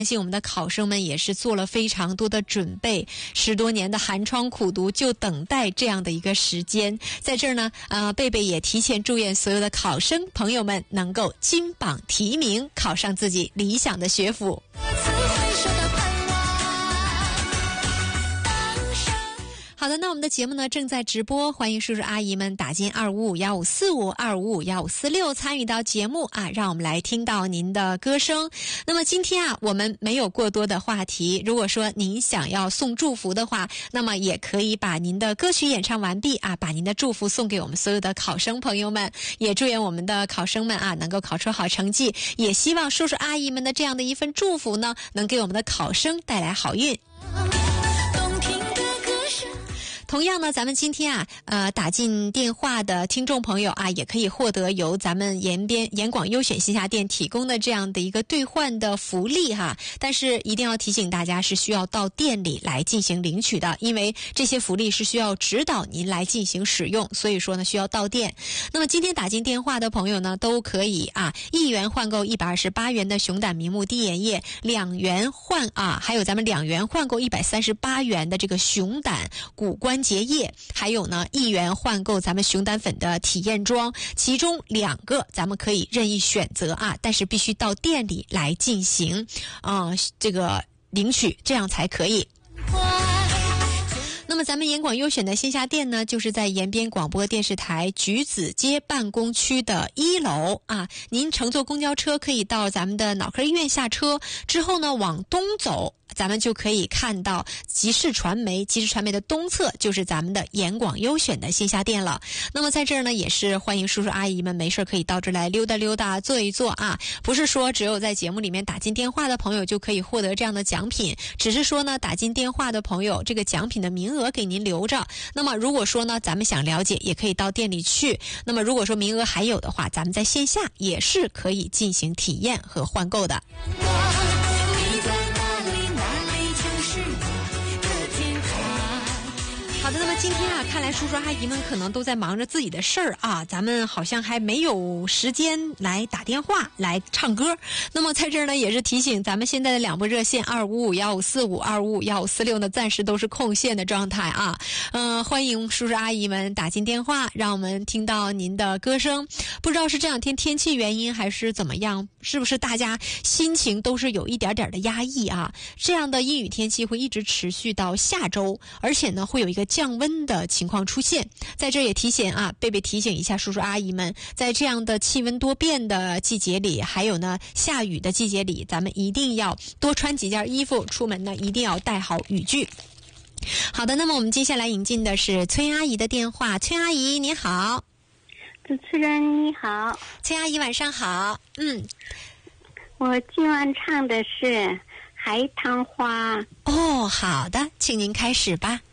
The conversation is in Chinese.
相信我们的考生们也是做了非常多的准备，10多年的寒窗苦读就等待这样的一个时间。在这儿呢，贝贝也提前祝愿所有的考生朋友们能够金榜题名，考上自己理想的学府。好的，那我们的节目呢正在直播，欢迎叔叔阿姨们打进2551545 2551546参与到节目啊，让我们来听到您的歌声。那么今天啊，我们没有过多的话题，如果说您想要送祝福的话，那么也可以把您的歌曲演唱完毕啊，把您的祝福送给我们所有的考生朋友们，也祝愿我们的考生们啊能够考出好成绩，也希望叔叔阿姨们的这样的一份祝福呢，能给我们的考生带来好运。同样呢，咱们今天啊，打进电话的听众朋友啊，也可以获得由咱们延广优选线下店提供的这样的一个兑换的福利哈。但是一定要提醒大家，是需要到店里来进行领取的，因为这些福利是需要指导您来进行使用，所以说呢，需要到店。那么今天打进电话的朋友呢，都可以1元换购128元的熊胆明目低盐液，2元还有咱们2元换购138元的这个熊胆骨关节液，还有呢1元换购咱们熊胆粉的体验装，其中2个咱们可以任意选择但是必须到店里来进行这个领取，这样才可以。那么咱们延广优选的线下店呢，就是在延边广播电视台橘子街办公区的1楼您乘坐公交车可以到咱们的脑科医院下车，之后呢往东走，咱们就可以看到集市传媒的东侧就是咱们的延广优选的线下店了。那么在这儿呢，也是欢迎叔叔阿姨们没事可以到这儿来溜达溜达，坐一坐不是说只有在节目里面打进电话的朋友就可以获得这样的奖品，只是说呢打进电话的朋友这个奖品的名额给您留着。那么如果说呢咱们想了解，也可以到店里去。那么如果说名额还有的话，咱们在线下也是可以进行体验和换购的。好的，那么今天看来叔叔阿姨们可能都在忙着自己的事儿咱们好像还没有时间来打电话来唱歌。那么在这儿呢，也是提醒咱们现在的2部热线2551545 2551546呢，暂时都是空线的状态欢迎叔叔阿姨们打进电话，让我们听到您的歌声。不知道是这两天天气原因还是怎么样，是不是大家心情都是有一点点的压抑这样的阴雨天气会一直持续到下周，而且呢会有一个降温的情况出现。在这也提醒贝贝提醒一下叔叔阿姨们，在这样的气温多变的季节里，还有呢下雨的季节里，咱们一定要多穿几件衣服，出门呢一定要带好雨具。好的，那么我们接下来引进的是崔阿姨的电话。崔阿姨你好。 主持人你好。 崔阿姨晚上好。 我今晚唱的是海棠花。 好的，请您开始吧。